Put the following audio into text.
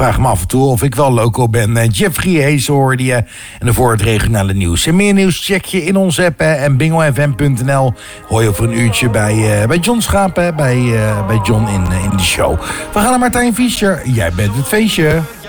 vraag me af en toe of ik wel loco ben. Jeffrey Hayes hoorde je. En daarvoor het regionale nieuws. En meer nieuws check je in onze app en bingofm.nl. Hoor je over een uurtje bij John Schaap, bij John in de show. We gaan naar Martijn Fischer. Jij bent het feestje.